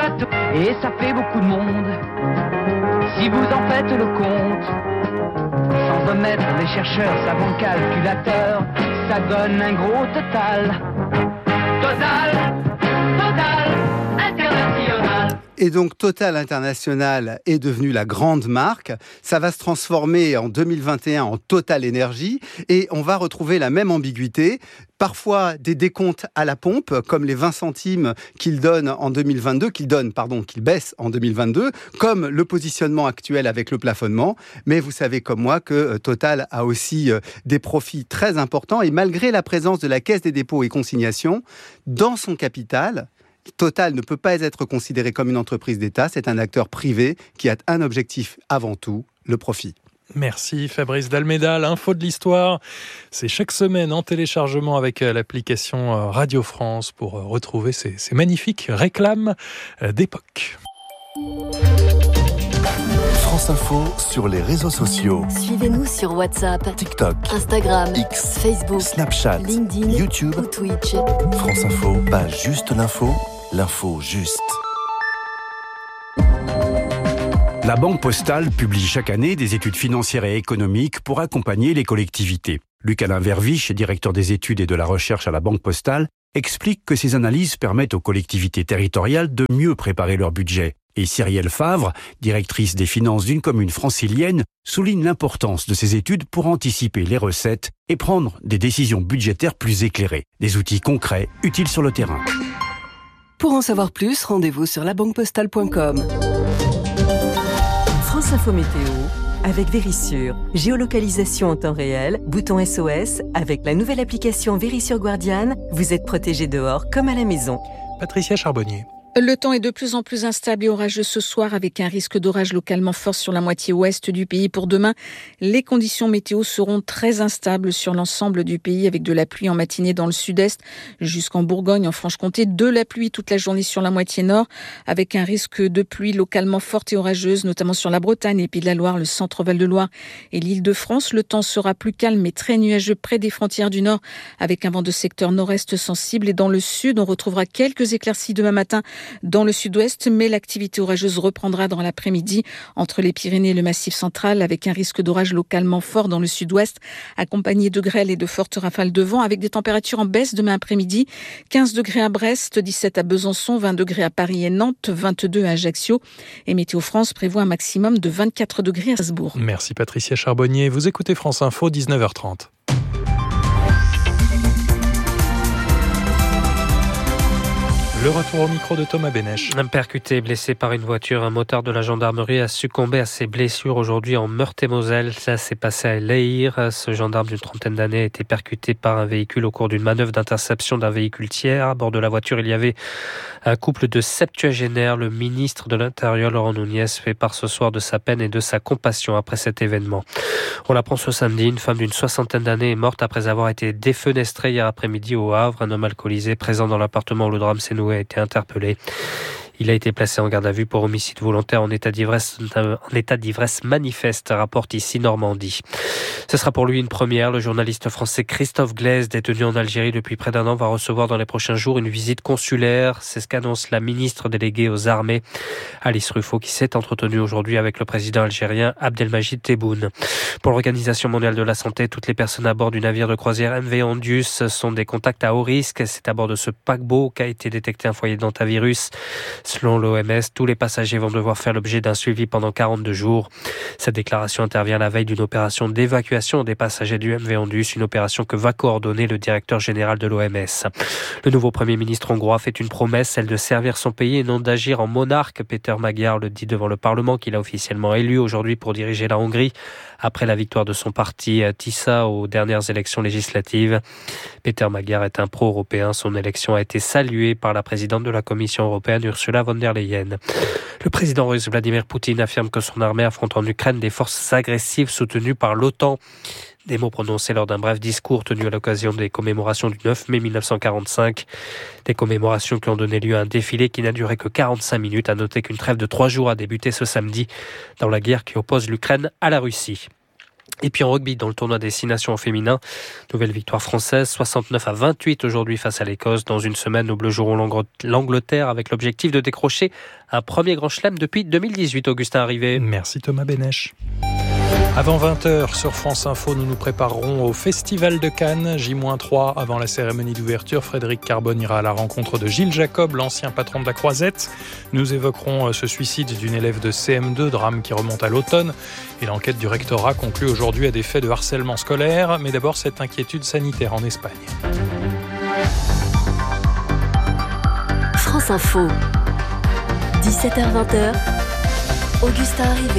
bateaux. Et ça fait beaucoup de monde, si vous en faites le compte. Sans omettre les chercheurs, savants calculateurs, ça donne un gros total. Total international. Et donc Total International est devenu la grande marque. Ça va se transformer en 2021 en Total Énergie et on va retrouver la même ambiguïté. Parfois des décomptes à la pompe, comme les 20 centimes qu'il baisse en 2022, comme le positionnement actuel avec le plafonnement. Mais vous savez comme moi que Total a aussi des profits très importants et malgré la présence de la Caisse des dépôts et consignations dans son capital, Total ne peut pas être considéré comme une entreprise d'État, c'est un acteur privé qui a un objectif avant tout, le profit. Merci Fabrice d'Almeida. L'info de l'histoire, c'est chaque semaine en téléchargement avec l'application Radio France pour retrouver ces magnifiques réclames d'époque. France Info sur les réseaux sociaux. Suivez-nous sur WhatsApp, TikTok, Instagram, X, Facebook, Snapchat, LinkedIn, YouTube ou Twitch. France Info, pas juste l'info, l'info juste. La Banque Postale publie chaque année des études financières et économiques pour accompagner les collectivités. Luc-Alain Verviche, directeur des études et de la recherche à la Banque Postale, explique que ces analyses permettent aux collectivités territoriales de mieux préparer leur budget. Et Cyrielle Favre, directrice des finances d'une commune francilienne, souligne l'importance de ces études pour anticiper les recettes et prendre des décisions budgétaires plus éclairées. Des outils concrets, utiles sur le terrain. Pour en savoir plus, rendez-vous sur labanquepostale.com. France Info Météo avec Vérissure. Géolocalisation en temps réel, bouton SOS. Avec la nouvelle application Vérissure Guardian, vous êtes protégé dehors comme à la maison. Patricia Charbonnier. Le temps est de plus en plus instable et orageux ce soir avec un risque d'orage localement fort sur la moitié ouest du pays. Pour demain, les conditions météo seront très instables sur l'ensemble du pays avec de la pluie en matinée dans le sud-est jusqu'en Bourgogne, en Franche-Comté. De la pluie toute la journée sur la moitié nord avec un risque de pluie localement forte et orageuse, notamment sur la Bretagne et Pays de la Loire, le centre-Val de Loire et l'Île-de-France. Le temps sera plus calme et très nuageux près des frontières du nord avec un vent de secteur nord-est sensible. Et dans le sud, on retrouvera quelques éclaircies demain matin dans le sud-ouest, mais l'activité orageuse reprendra dans l'après-midi entre les Pyrénées et le Massif central avec un risque d'orage localement fort dans le sud-ouest, accompagné de grêle et de fortes rafales de vent avec des températures en baisse demain après-midi. 15 degrés à Brest, 17 à Besançon, 20 degrés à Paris et Nantes, 22 à Ajaccio. Et Météo France prévoit un maximum de 24 degrés à Strasbourg. Merci Patricia Charbonnier. Vous écoutez France Info, 19h30. Le retour au micro de Thomas Bénèche. Percuté, blessé par une voiture, un motard de la gendarmerie a succombé à ses blessures aujourd'hui en Meurthe-et-Moselle. Ça s'est passé à Leyre. Ce gendarme d'une trentaine d'années a été percuté par un véhicule au cours d'une manœuvre d'interception d'un véhicule tiers. À bord de la voiture, il y avait un couple de septuagénaires. Le ministre de l'Intérieur, Laurent Nunez, fait part ce soir de sa peine et de sa compassion après cet événement. On l'apprend ce samedi, une femme d'une soixantaine d'années est morte après avoir été défenestrée hier après-midi au Havre. Un homme alcoolisé présent dans l'appartement où le drame s'est noué a été interpellé. Il a été placé en garde à vue pour homicide volontaire en état d'ivresse manifeste, rapporte ici Normandie. Ce sera pour lui une première. Le journaliste français Christophe Glaise, détenu en Algérie depuis près d'un an, va recevoir dans les prochains jours une visite consulaire. C'est ce qu'annonce la ministre déléguée aux armées, Alice Ruffo, qui s'est entretenue aujourd'hui avec le président algérien Abdelmajid Tebboune. Pour l'Organisation mondiale de la santé, toutes les personnes à bord du navire de croisière MV Ondius sont des contacts à haut risque. C'est à bord de ce paquebot qu'a été détecté un foyer d'hantavirus. Selon l'OMS, tous les passagers vont devoir faire l'objet d'un suivi pendant 42 jours. Cette déclaration intervient la veille d'une opération d'évacuation des passagers du MV Ondius, une opération que va coordonner le directeur général de l'OMS. Le nouveau Premier ministre hongrois fait une promesse, celle de servir son pays et non d'agir en monarque. Péter Magyar le dit devant le Parlement, qu'il a officiellement élu aujourd'hui pour diriger la Hongrie après la victoire de son parti Tisza aux dernières élections législatives. Péter Magyar est un pro-européen. Son élection a été saluée par la présidente de la Commission européenne, Ursula von der Leyen. Le président russe Vladimir Poutine affirme que son armée affronte en Ukraine des forces agressives soutenues par l'OTAN. Des mots prononcés lors d'un bref discours tenu à l'occasion des commémorations du 9 mai 1945. Des commémorations qui ont donné lieu à un défilé qui n'a duré que 45 minutes. À noter qu'une trêve de 3 jours a débuté ce samedi dans la guerre qui oppose l'Ukraine à la Russie. Et puis en rugby, dans le tournoi des 6 nations féminins, nouvelle victoire française, 69-28 aujourd'hui face à l'Écosse. Dans une semaine, nos Bleus joueront l'Angleterre avec l'objectif de décrocher un premier grand chelem depuis 2018. Augustin Arrivé. Merci Thomas Bénèche. Avant 20h sur France Info, nous nous préparerons au Festival de Cannes, J-3 avant la cérémonie d'ouverture. Frédéric Carbone ira à la rencontre de Gilles Jacob, l'ancien patron de la Croisette. Nous évoquerons ce suicide d'une élève de CM2, drame qui remonte à l'automne. Et l'enquête du rectorat conclut aujourd'hui à des faits de harcèlement scolaire. Mais d'abord, cette inquiétude sanitaire en Espagne. France Info, 17h-20h, Augustin Arrivé.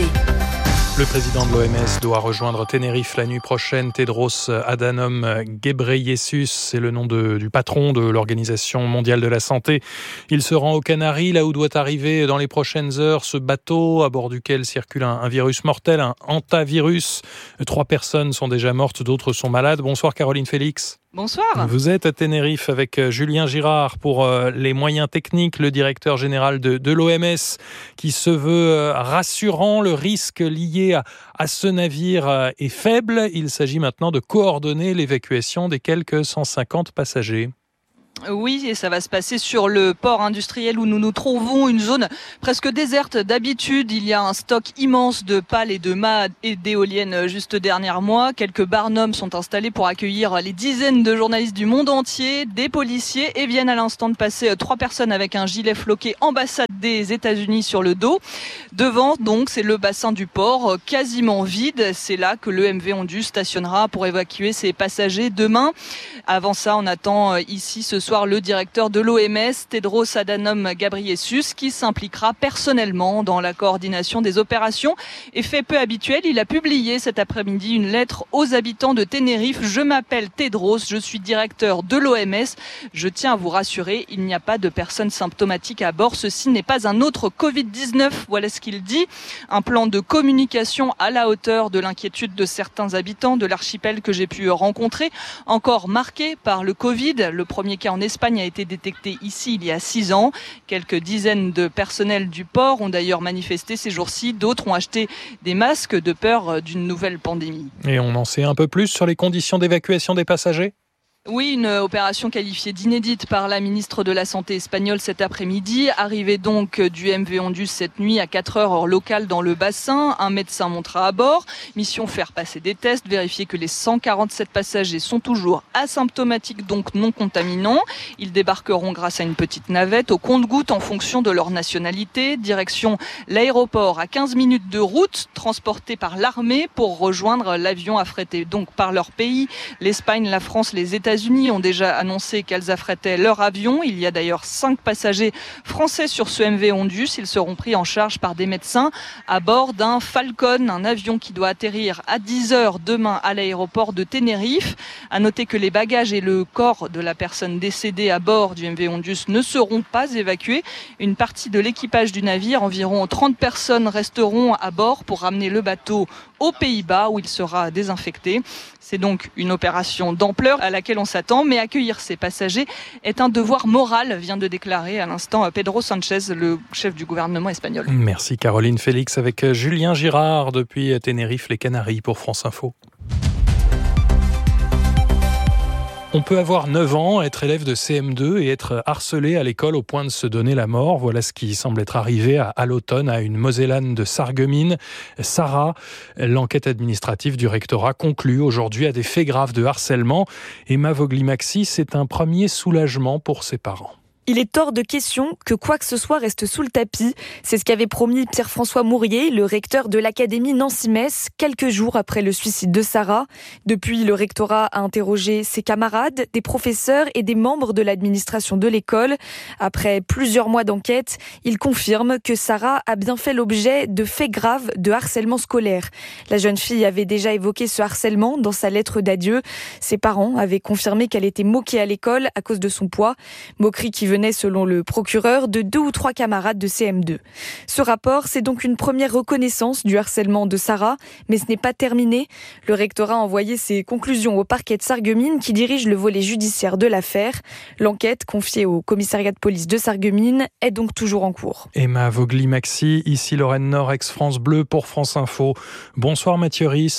Le président de l'OMS doit rejoindre Tenerife la nuit prochaine. Tedros Adhanom Ghebreyesus, c'est le nom du patron de l'Organisation mondiale de la santé. Il se rend aux Canaries, là où doit arriver dans les prochaines heures ce bateau à bord duquel circule un virus mortel, un hantavirus. 3 personnes sont déjà mortes, d'autres sont malades. Bonsoir Caroline Félix. Bonsoir. Vous êtes à Tenerife avec Julien Girard pour les moyens techniques, le directeur général de l'OMS qui se veut rassurant. Le risque lié à ce navire est faible. Il s'agit maintenant de coordonner l'évacuation des quelques 150 passagers. Oui, et ça va se passer sur le port industriel où nous nous trouvons, une zone presque déserte d'habitude. Il y a un stock immense de pales et de mâts et d'éoliennes juste derrière moi. Quelques barnums sont installés pour accueillir les dizaines de journalistes du monde entier, des policiers, et viennent à l'instant de passer 3 personnes avec un gilet floqué ambassade des États-Unis sur le dos. Devant, donc, c'est le bassin du port, quasiment vide. C'est là que l'EMV Ondu stationnera pour évacuer ses passagers demain. Avant ça, on attend ici ce soir le directeur de l'OMS, Tedros Adhanom Ghebreyesus, qui s'impliquera personnellement dans la coordination des opérations. Et fait peu habituel, il a publié cet après-midi une lettre aux habitants de Tenerife. Je m'appelle Tedros, je suis directeur de l'OMS. Je tiens à vous rassurer, il n'y a pas de personnes symptomatiques à bord. Ceci n'est pas un autre Covid-19, voilà ce qu'il dit. Un plan de communication à la hauteur de l'inquiétude de certains habitants de l'archipel que j'ai pu rencontrer, encore marqué par le Covid. Le premier cas en Espagne a été détecté ici il y a 6 ans. Quelques dizaines de personnels du port ont d'ailleurs manifesté ces jours-ci. D'autres ont acheté des masques de peur d'une nouvelle pandémie. Et on en sait un peu plus sur les conditions d'évacuation des passagers ? Oui, une opération qualifiée d'inédite par la ministre de la Santé espagnole cet après-midi. Arrivée donc du MV Ondu cette nuit à 4h heure locale dans le bassin. Un médecin montera à bord. Mission faire passer des tests, vérifier que les 147 passagers sont toujours asymptomatiques, donc non contaminants. Ils débarqueront grâce à une petite navette au compte-gouttes en fonction de leur nationalité. Direction l'aéroport à 15 minutes de route, transportés par l'armée pour rejoindre l'avion affrété donc par leur pays. L'Espagne, la France, les États-Unis ont déjà annoncé qu'elles affrétaient leur avion. Il y a d'ailleurs 5 passagers français sur ce MV Ondu. Ils seront pris en charge par des médecins à bord d'un Falcon, un avion qui doit atterrir à 10h demain à l'aéroport de Tenerife. À noter que les bagages et le corps de la personne décédée à bord du MV Ondu ne seront pas évacués. Une partie de l'équipage du navire, environ 30 personnes, resteront à bord pour ramener le bateau aux Pays-Bas où il sera désinfecté. C'est donc une opération d'ampleur à laquelle on s'attend, mais accueillir ces passagers est un devoir moral, vient de déclarer à l'instant Pedro Sanchez, le chef du gouvernement espagnol. Merci Caroline Félix avec Julien Girard depuis Tenerife, les Canaries pour France Info. On peut avoir 9 ans, être élève de CM2 et être harcelé à l'école au point de se donner la mort. Voilà ce qui semble être arrivé à l'automne à une Mosellane de Sarreguemines. Sarah, l'enquête administrative du rectorat conclut aujourd'hui à des faits graves de harcèlement. Emma Vogli-Maxi, c'est un premier soulagement pour ses parents. Il est hors de question que quoi que ce soit reste sous le tapis. C'est ce qu'avait promis Pierre-François Mourier, le recteur de l'Académie Nancy-Metz, quelques jours après le suicide de Sarah. Depuis, le rectorat a interrogé ses camarades, des professeurs et des membres de l'administration de l'école. Après plusieurs mois d'enquête, il confirme que Sarah a bien fait l'objet de faits graves de harcèlement scolaire. La jeune fille avait déjà évoqué ce harcèlement dans sa lettre d'adieu. Ses parents avaient confirmé qu'elle était moquée à l'école à cause de son poids. Moquerie qui venait, selon le procureur, de 2 ou 3 camarades de CM2. Ce rapport, c'est donc une première reconnaissance du harcèlement de Sarah, mais ce n'est pas terminé. Le rectorat a envoyé ses conclusions au parquet de Sarreguemines qui dirige le volet judiciaire de l'affaire. L'enquête, confiée au commissariat de police de Sarreguemines, est donc toujours en cours. Emma Vogli-Maxi, ici Lorraine Nord, ex-France Bleu pour France Info. Bonsoir Mathieu Risse.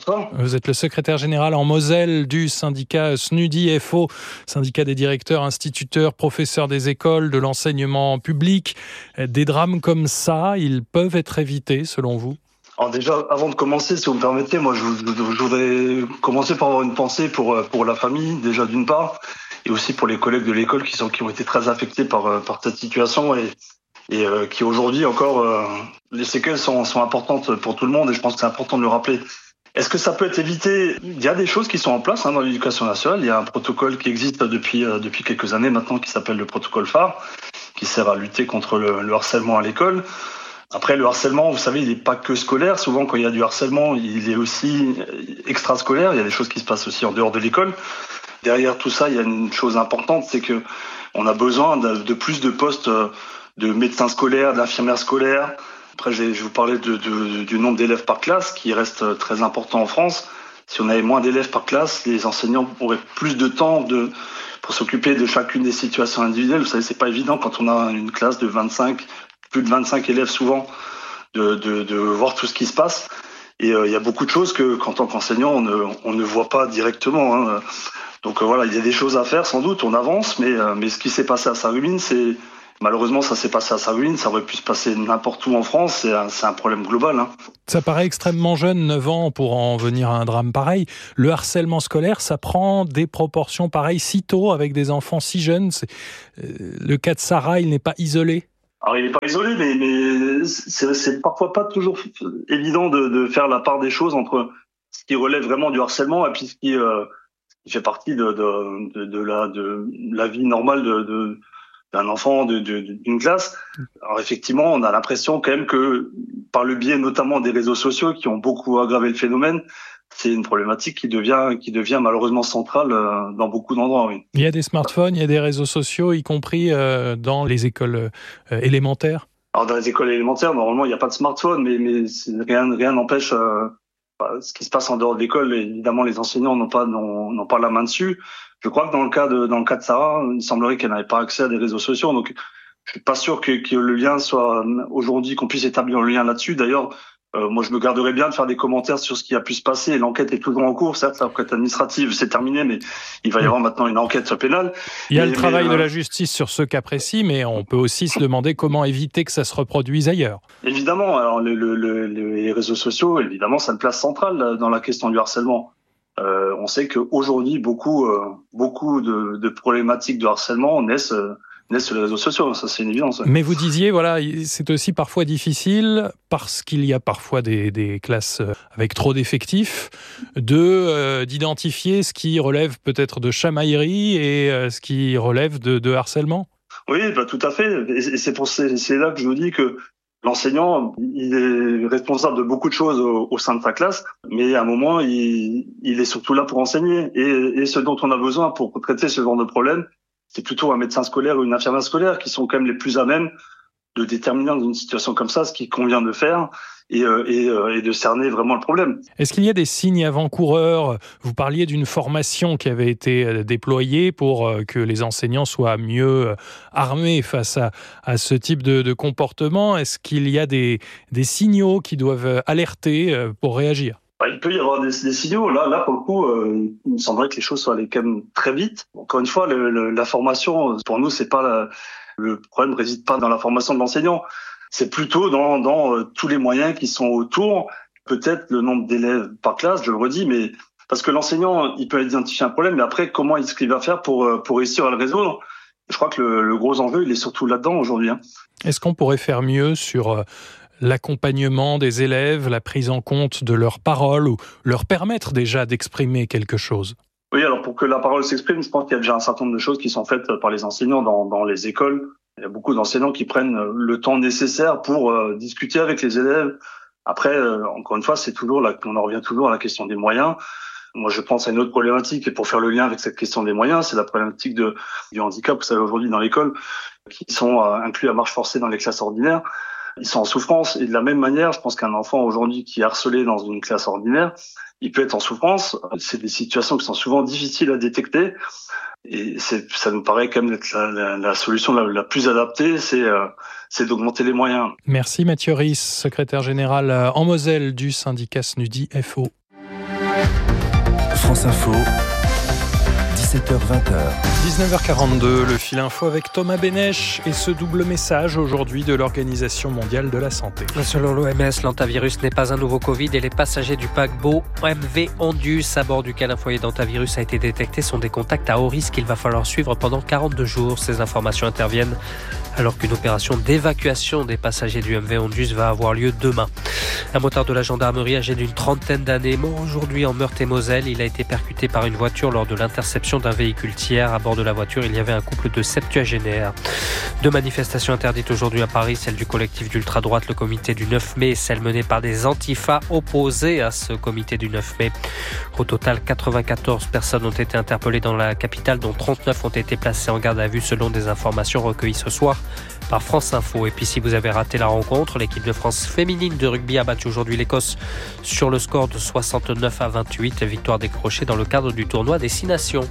Vous êtes le secrétaire général en Moselle du syndicat SNUDI-FO, syndicat des directeurs, instituteurs, professeurs des écoles, de l'enseignement public. Des drames comme ça, ils peuvent être évités selon vous ? Alors déjà, avant de commencer, si vous me permettez, moi je voudrais commencer par avoir une pensée pour la famille, déjà d'une part, et aussi pour les collègues de l'école qui ont été très affectés par cette situation et qui aujourd'hui encore, les séquelles sont importantes pour tout le monde et je pense que c'est important de le rappeler. Est-ce que ça peut être évité ? Il y a des choses qui sont en place dans l'éducation nationale. Il y a un protocole qui existe depuis quelques années maintenant qui s'appelle le protocole phare, qui sert à lutter contre le harcèlement à l'école. Après, le harcèlement, vous savez, il n'est pas que scolaire. Souvent, quand il y a du harcèlement, il est aussi extrascolaire. Il y a des choses qui se passent aussi en dehors de l'école. Derrière tout ça, il y a une chose importante, c'est que on a besoin de plus de postes de médecins scolaires, d'infirmières scolaires. Après, je vais vous parler du nombre d'élèves par classe, qui reste très important en France. Si on avait moins d'élèves par classe, les enseignants auraient plus de temps pour s'occuper de chacune des situations individuelles. Vous savez, c'est pas évident quand on a une classe de plus de 25 élèves souvent, de voir tout ce qui se passe. Et il y a beaucoup de choses qu'en tant qu'enseignant, on ne voit pas directement. Hein. Donc voilà, il y a des choses à faire sans doute, on avance, mais ce qui s'est passé à Sarreguemines, malheureusement ça s'est passé à Sarreguemines, ça aurait pu se passer n'importe où en France, c'est un problème global. Hein. Ça paraît extrêmement jeune, 9 ans, pour en venir à un drame pareil. Le harcèlement scolaire, ça prend des proportions pareilles si tôt, avec des enfants si jeunes. Le cas de Sarah, il n'est pas isolé. Alors il n'est pas isolé, mais c'est parfois pas toujours évident de faire la part des choses entre ce qui relève vraiment du harcèlement et puis ce qui fait partie de la vie normale d'un enfant, d'une classe. Alors effectivement, on a l'impression quand même que par le biais notamment des réseaux sociaux qui ont beaucoup aggravé le phénomène, c'est une problématique qui devient malheureusement centrale dans beaucoup d'endroits. Oui. Il y a des smartphones, il y a des réseaux sociaux, y compris dans les écoles élémentaires. Alors dans les écoles élémentaires, normalement, il n'y a pas de smartphone, mais rien n'empêche ce qui se passe en dehors de l'école. Évidemment, les enseignants n'ont pas la main dessus. Je crois que dans le cas de Sarah, il semblerait qu'elle n'avait pas accès à des réseaux sociaux, donc je suis pas sûr que le lien soit aujourd'hui, qu'on puisse établir le lien là-dessus. D'ailleurs, moi, je me garderais bien de faire des commentaires sur ce qui a pu se passer. L'enquête est toujours en cours. Certes, l'enquête administrative, c'est terminé, mais il va y avoir maintenant une enquête pénale. Il y a le travail de la justice sur ce cas précis, mais on peut aussi se demander comment éviter que ça se reproduise ailleurs. Évidemment, alors les réseaux sociaux, évidemment, ça a une place centrale dans la question du harcèlement. On sait qu'aujourd'hui, beaucoup de problématiques de harcèlement naissent sur les réseaux sociaux, ça c'est une évidence. Mais vous disiez, voilà, c'est aussi parfois difficile, parce qu'il y a parfois des classes avec trop d'effectifs, d'identifier ce qui relève peut-être de chamaillerie et ce qui relève de harcèlement. Oui, tout à fait. Et c'est là que je vous dis que l'enseignant, il est responsable de beaucoup de choses au sein de sa classe, mais à un moment, il est surtout là pour enseigner. Et ce dont on a besoin pour traiter ce genre de problème, c'est plutôt un médecin scolaire ou une infirmière scolaire qui sont quand même les plus à même de déterminer dans une situation comme ça ce qu'il convient de faire et de cerner vraiment le problème. Est-ce qu'il y a des signes avant-coureurs ? Vous parliez d'une formation qui avait été déployée pour que les enseignants soient mieux armés face à ce type de comportement. Est-ce qu'il y a des signaux qui doivent alerter pour réagir ? Il peut y avoir des signaux. Là, pour le coup, il me semblerait que les choses soient allées quand même très vite. Encore une fois, la formation, pour nous, c'est pas le problème réside pas dans la formation de l'enseignant. C'est plutôt dans tous les moyens qui sont autour. Peut-être le nombre d'élèves par classe, je le redis, mais parce que l'enseignant, il peut identifier un problème, mais après, comment est-ce qu'il va faire pour réussir à le résoudre ? Je crois que le gros enjeu, il est surtout là-dedans aujourd'hui. Est-ce qu'on pourrait faire mieux sur l'accompagnement des élèves, la prise en compte de leurs paroles ou leur permettre déjà d'exprimer quelque chose ? Oui, alors pour que la parole s'exprime, je pense qu'il y a déjà un certain nombre de choses qui sont faites par les enseignants dans les écoles. Il y a beaucoup d'enseignants qui prennent le temps nécessaire pour discuter avec les élèves. Après, encore une fois, on en revient toujours à la question des moyens. Moi, je pense à une autre problématique, et pour faire le lien avec cette question des moyens, c'est la problématique du handicap, vous savez, aujourd'hui dans l'école, qui sont inclus à marche forcée dans les classes ordinaires. Ils sont en souffrance, et de la même manière, je pense qu'un enfant aujourd'hui qui est harcelé dans une classe ordinaire, il peut être en souffrance. C'est des situations qui sont souvent difficiles à détecter, et ça nous paraît quand même être la solution la plus adaptée, c'est d'augmenter les moyens. Merci Mathieu Risse, secrétaire général en Moselle du syndicat SNUDI-FO. France Info, 17h-20h. 19h42, le fil info avec Thomas Bénèche et ce double message aujourd'hui de l'Organisation mondiale de la santé. Selon l'OMS, l'hantavirus n'est pas un nouveau Covid et les passagers du paquebot MV Ondius à bord duquel un foyer d'hantavirus a été détecté sont des contacts à haut risque qu'il va falloir suivre pendant 42 jours. Ces informations interviennent alors qu'une opération d'évacuation des passagers du MV Ondius va avoir lieu demain. Un motard de la gendarmerie âgé d'une trentaine d'années, mort aujourd'hui en Meurthe-et-Moselle. Il a été percuté par une voiture lors de l'interception d'un véhicule tiers. À bord de la voiture, il y avait un couple de septuagénaires. 2 manifestations interdites aujourd'hui à Paris, celle du collectif d'ultra-droite, le comité du 9 mai, et celle menée par des antifas opposés à ce comité du 9 mai. Au total, 94 personnes ont été interpellées dans la capitale, dont 39 ont été placées en garde à vue selon des informations recueillies ce soir par France Info. Et puis si vous avez raté la rencontre, l'équipe de France féminine de rugby a battu aujourd'hui l'Écosse sur le score de 69-28, victoire décrochée dans le cadre du tournoi des 6 Nations.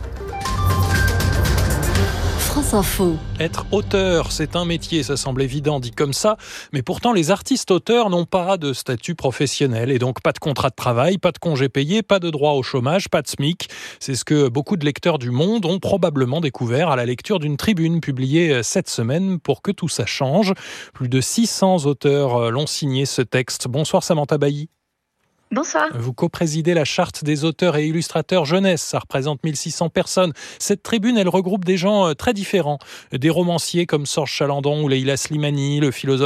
France Info. Être auteur, c'est un métier, ça semble évident dit comme ça, mais pourtant les artistes auteurs n'ont pas de statut professionnel et donc pas de contrat de travail, pas de congé payé, pas de droit au chômage, pas de SMIC. C'est ce que beaucoup de lecteurs du Monde ont probablement découvert à la lecture d'une tribune publiée cette semaine pour que tout ça change. Plus de 600 auteurs l'ont signé ce texte. Bonsoir Samantha Bailly. Bonsoir. Vous co-présidez la charte des auteurs et illustrateurs jeunesse, ça représente 1600 personnes. Cette tribune, elle regroupe des gens très différents. Des romanciers comme Sorge Chalandon ou Leila Slimani, le philosophe